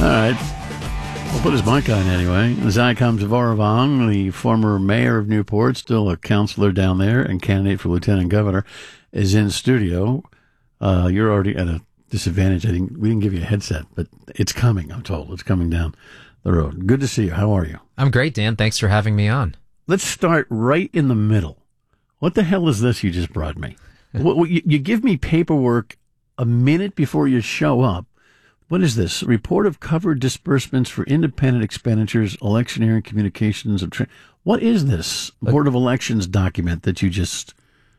All right. We'll put his mic on anyway. Zycom Zavaravong, the former mayor of Newport, still a counselor down there and candidate for lieutenant governor, is in studio. You're already at a disadvantage. I think we didn't give you a headset, but it's coming, I'm told. It's coming down the road. Good to see you. How are you? I'm great, Dan. Thanks for having me on. Let's start right in the middle. What the hell is this you just brought me? You give me paperwork a minute before you show up. What is this? Report of covered disbursements for independent expenditures, electioneering communications. What is this Board of Elections document that you just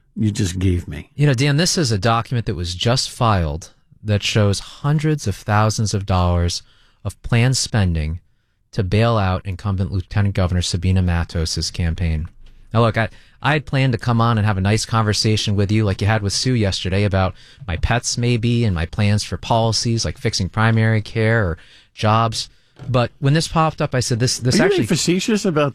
gave me? You know, Dan, this is a document that was just filed that shows hundreds of thousands of dollars of planned spending to bail out incumbent Lieutenant Governor Sabina Matos' campaign. Now, look, I had planned to come on and have a nice conversation with you like you had with Sue yesterday about my pets maybe and my plans for policies like fixing primary care or jobs. But when this popped up, I said, "This Are you actually being facetious about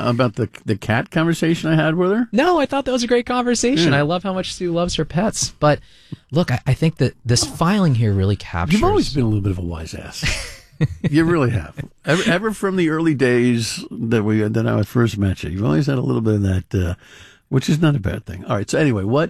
the cat conversation I had with her?" No, I thought that was a great conversation. Yeah. I love how much Sue loves her pets. But look, I think that this filing here really captures. You've always been a little bit of a wise ass. You really have. Ever from the early days that I first met you, you've always had a little bit of that, which is not a bad thing. All right. So anyway, what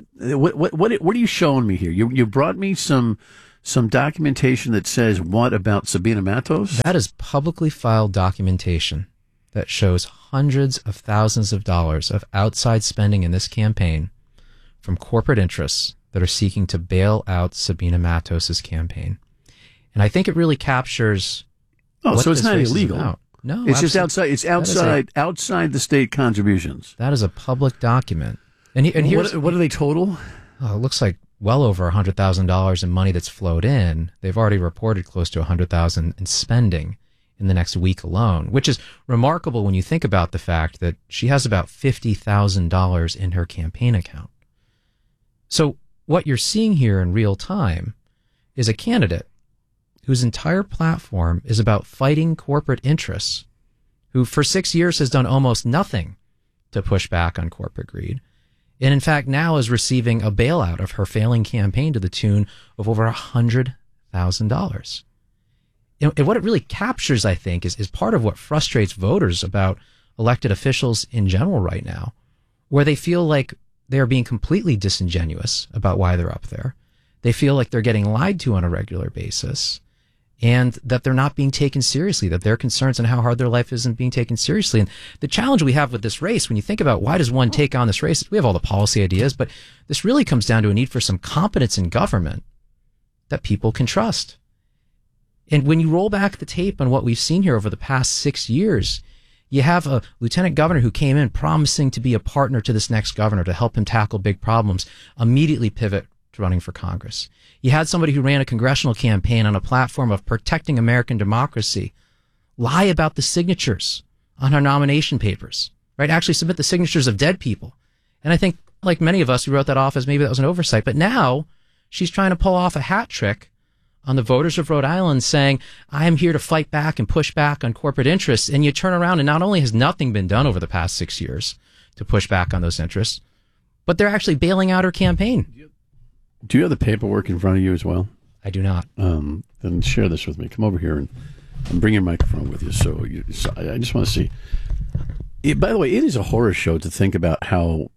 are you showing me here? You brought me some documentation that says what about Sabina Matos? That is publicly filed documentation that shows hundreds of thousands of dollars of outside spending in this campaign from corporate interests that are seeking to bail out Sabina Matos' campaign. And I think it really captures. So it's not illegal. No, it's just outside. It's outside the state contributions. That is a public document. And here's what are they total? Oh, it looks like well over $100,000 in money that's flowed in. They've already reported close to $100,000 in spending in the next week alone, which is remarkable when you think about the fact that she has about $50,000 in her campaign account. So what you're seeing here in real time is a candidate whose entire platform is about fighting corporate interests, who for 6 years has done almost nothing to push back on corporate greed, and in fact now is receiving a bailout of her failing campaign to the tune of over $100,000. And what it really captures, I think, is part of what frustrates voters about elected officials in general right now, where they feel like they are being completely disingenuous about why they're up there. They feel like they're getting lied to on a regular basis, and that they're not being taken seriously, that their concerns and how hard their life isn't being taken seriously. And the challenge we have with this race, when you think about why does one take on this race, we have all the policy ideas, but this really comes down to a need for some competence in government that people can trust. And when you roll back the tape on what we've seen here over the past 6 years, you have a lieutenant governor who came in promising to be a partner to this next governor to help him tackle big problems, immediately pivot to running for Congress. You had somebody who ran a congressional campaign on a platform of protecting American democracy, lie about the signatures on her nomination papers, right? Actually submit the signatures of dead people. And I think, like many of us who wrote that off, as maybe that was an oversight. But now she's trying to pull off a hat trick on the voters of Rhode Island, saying, I am here to fight back and push back on corporate interests. And you turn around and not only has nothing been done over the past 6 years to push back on those interests, but they're actually bailing out her campaign. Do you have the paperwork in front of you as well? I do not. Then share this with me. Come over here and bring your microphone with you. So I just want to see. By the way, it is a horror show to think about how,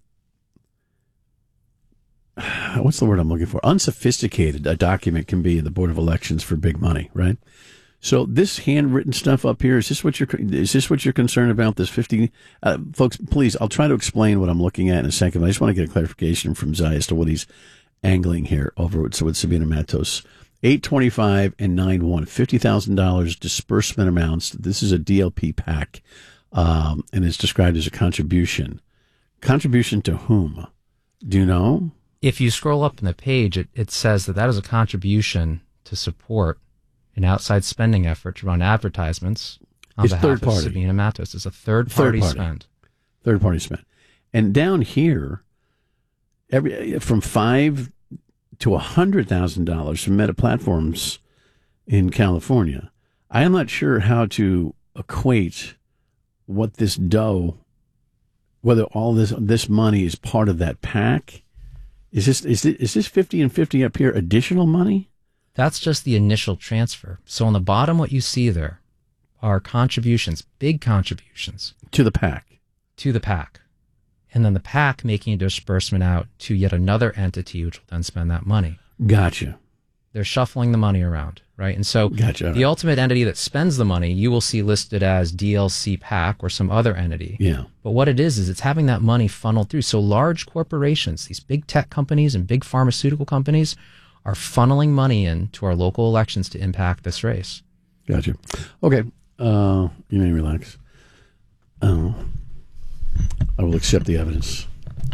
what's the word I'm looking for? Unsophisticated a document can be in the Board of Elections for big money, right? So this handwritten stuff up here, is this what you're concerned about? This 50, folks, please, I'll try to explain what I'm looking at in a second. But I just want to get a clarification from Zai as to what he's angling here over with Sabina Matos. 825 and 91, $50,000 disbursement amounts. This is a DLP PAC, and it's described as a contribution. Contribution to whom? Do you know? If you scroll up in the page, it says that is a contribution to support an outside spending effort to run advertisements on behalf of Sabina Matos. It's a third-party spend. Third-party spend. And down here, from $5,000 to $100,000 from Meta Platforms in California. I am not sure how to equate what this dough, whether all this money is part of that PAC. Is this 50 and 50 up here additional money? That's just the initial transfer. So on the bottom, what you see there are contributions, big contributions. To the PAC. To the PAC. And then the PAC making a disbursement out to yet another entity, which will then spend that money. Gotcha. They're shuffling the money around, right? And so Gotcha. The ultimate entity that spends the money, you will see listed as DLC PAC or some other entity. Yeah. But what it is it's having that money funneled through. So large corporations, these big tech companies and big pharmaceutical companies are funneling money into our local elections to impact this race. Gotcha. Okay. You may relax. I will accept the evidence.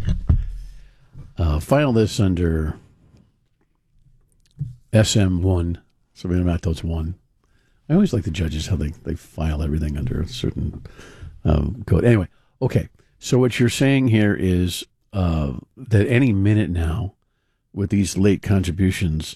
File this under SM1. So we're not those one. I always like the judges, how they file everything under a certain code. Anyway, okay. So what you're saying here is that any minute now, with these late contributions,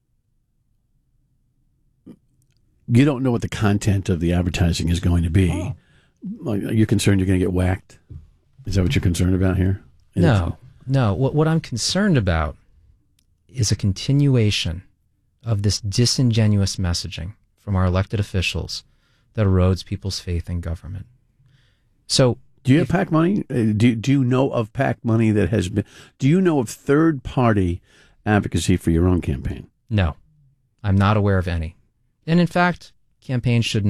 you don't know what the content of the advertising is going to be. Are you concerned you're going to get whacked? Is that what you're concerned about here? No. What I'm concerned about is a continuation of this disingenuous messaging from our elected officials that erodes people's faith in government. So, do you have PAC money? Do you know of PAC money that has been? Do you know of third-party advocacy for your own campaign? No, I'm not aware of any. And in fact, campaigns should